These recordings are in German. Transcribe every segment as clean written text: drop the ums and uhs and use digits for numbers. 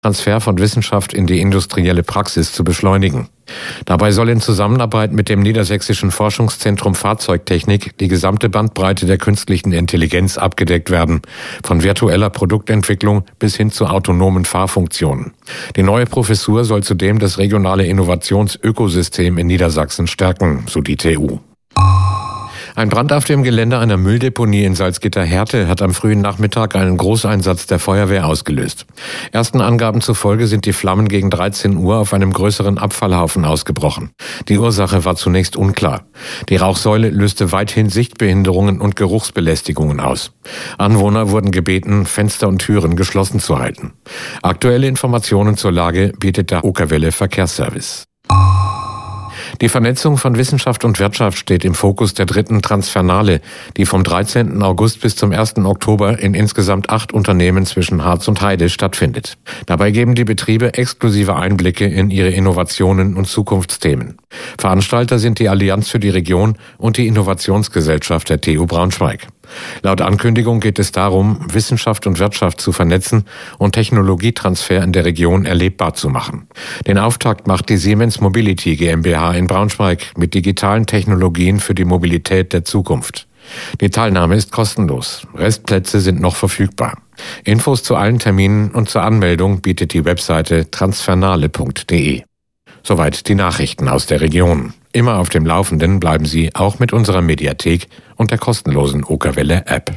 Transfer von Wissenschaft in die industrielle Praxis zu beschleunigen. Dabei soll in Zusammenarbeit mit dem Niedersächsischen Forschungszentrum Fahrzeugtechnik die gesamte Bandbreite der künstlichen Intelligenz abgedeckt werden, von virtueller Produktentwicklung bis hin zu autonomen Fahrfunktionen. Die neue Professur soll zudem das regionale Innovationsökosystem in Niedersachsen stärken, so die TU. Ein Brand auf dem Gelände einer Mülldeponie in Salzgitter-Härte hat am frühen Nachmittag einen Großeinsatz der Feuerwehr ausgelöst. Ersten Angaben zufolge sind die Flammen gegen 13 Uhr auf einem größeren Abfallhaufen ausgebrochen. Die Ursache war zunächst unklar. Die Rauchsäule löste weithin Sichtbehinderungen und Geruchsbelästigungen aus. Anwohner wurden gebeten, Fenster und Türen geschlossen zu halten. Aktuelle Informationen zur Lage bietet der Okerwelle Verkehrsservice. Die Vernetzung von Wissenschaft und Wirtschaft steht im Fokus der 3. Transfernale, die vom 13. August bis zum 1. Oktober in insgesamt 8 Unternehmen zwischen Harz und Heide stattfindet. Dabei geben die Betriebe exklusive Einblicke in ihre Innovationen und Zukunftsthemen. Veranstalter sind die Allianz für die Region und die Innovationsgesellschaft der TU Braunschweig. Laut Ankündigung geht es darum, Wissenschaft und Wirtschaft zu vernetzen und Technologietransfer in der Region erlebbar zu machen. Den Auftakt macht die Siemens Mobility GmbH in Braunschweig mit digitalen Technologien für die Mobilität der Zukunft. Die Teilnahme ist kostenlos. Restplätze sind noch verfügbar. Infos zu allen Terminen und zur Anmeldung bietet die Webseite transfernale.de. Soweit die Nachrichten aus der Region. Immer auf dem Laufenden bleiben Sie auch mit unserer Mediathek und der kostenlosen Okerwelle-App.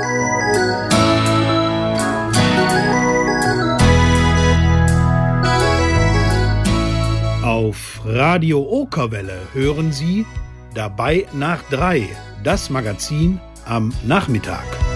Auf Radio Okerwelle hören Sie Dabei nach 3, das Magazin am Nachmittag.